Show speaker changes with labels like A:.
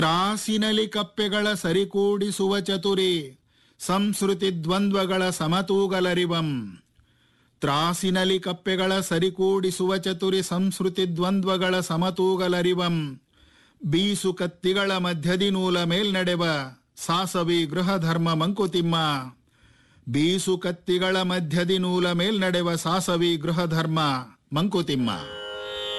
A: ತ್ರಾಸಿನಲಿ ಕಪ್ಪೆಗಳ ಸರಿಕೂಡಿಸುವ ಚತುರಿ, ಸಂಸ್ಕೃತಿ ದ್ವಂದ್ವಗಳ ಸಮತೂಗಲರಿವಂ. ತ್ರಾಸಿನಲಿ ಕಪ್ಪೆಗಳ ಸರಿಕೂಡಿಸುವ ಚತುರಿ, ಸಂಸ್ಕೃತಿ ದ್ವಂದ್ವಗಳ ಸಮತೂಗಲರಿವಂ. ಬೀಸು ಕತ್ತಿಗಳ ಮಧ್ಯದಿ ನೂಲ ಮೇಲ್ನಡೆವ ಸಾಸವಿ ಗೃಹಧರ್ಮ ಮಂಕುತಿಮ್ಮ. ಬೀಸು ಕತ್ತಿಗಳ ಮಧ್ಯದಿ ನೂಲ ಮೇಲ್ನಡೆವ ಸಾಸವಿ ಗೃಹಧರ್ಮ ಮಂಕುತಿಮ್ಮ.